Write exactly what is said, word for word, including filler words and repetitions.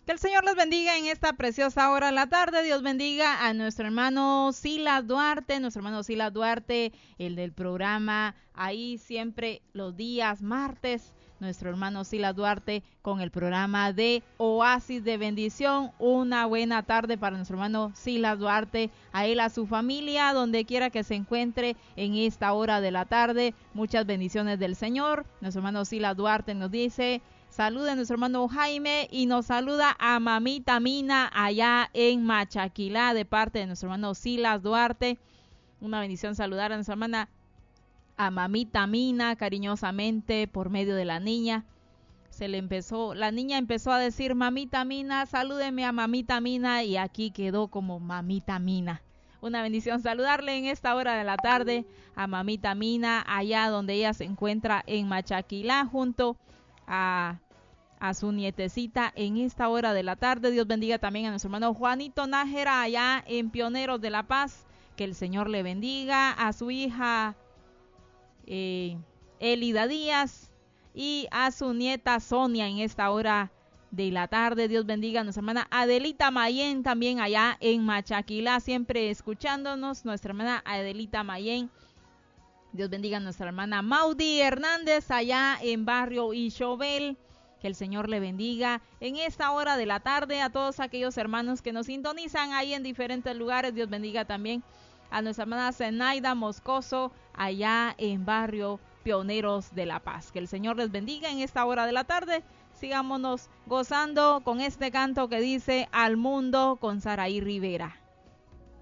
Que el Señor les bendiga en esta preciosa hora de la tarde. Dios bendiga a nuestro hermano Silas Duarte, nuestro hermano Silas Duarte, el del programa ahí siempre los días martes. Nuestro hermano Silas Duarte con el programa de Oasis de Bendición. Una buena tarde para nuestro hermano Silas Duarte, a él, a su familia, donde quiera que se encuentre en esta hora de la tarde. Muchas bendiciones del Señor. Nuestro hermano Silas Duarte nos dice: saluda a nuestro hermano Jaime y nos saluda a mamita Mina allá en Machaquilá de parte de nuestro hermano Silas Duarte. Una bendición saludar a nuestra hermana, a mamita Mina, cariñosamente por medio de la niña. Se le empezó, la niña empezó a decir mamita Mina, salúdeme a mamita Mina, y aquí quedó como mamita Mina. Una bendición saludarle en esta hora de la tarde a mamita Mina allá donde ella se encuentra en Machaquilá junto a a su nietecita en esta hora de la tarde. Dios bendiga también a nuestro hermano Juanito Nájera allá en Pioneros de la Paz, que el Señor le bendiga, a su hija eh, Elida Díaz y a su nieta Sonia en esta hora de la tarde. Dios bendiga a nuestra hermana Adelita Mayén también allá en Machaquilá, siempre escuchándonos, nuestra hermana Adelita Mayén. Dios bendiga a nuestra hermana Maudí Hernández allá en barrio Ixobel. Que el Señor le bendiga en esta hora de la tarde a todos aquellos hermanos que nos sintonizan ahí en diferentes lugares. Dios bendiga también a nuestra hermana Zenaida Moscoso allá en barrio Pioneros de la Paz. Que el Señor les bendiga en esta hora de la tarde. Sigámonos gozando con este canto que dice Al Mundo con Saraí Rivera.